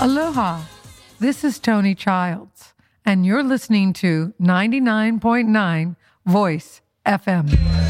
Aloha, this is Tony Childs, and you're listening to 99.9 Voice FM.